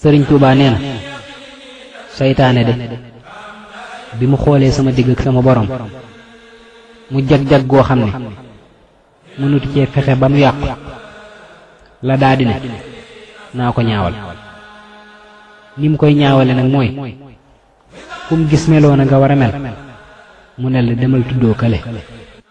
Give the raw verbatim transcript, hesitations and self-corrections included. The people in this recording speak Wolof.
Sëriñ Tuubaa nee na seytaane de bi mu xoolee sama digg ak sama borom mu jag-jag goo xam ne mënutu cee fexe ba mu yàqu la daa di ne naa ko ñaawal ni mu koy ñaawale nag mooy kum gis meloo na nga war a mel mu ne la demal tuddoo kale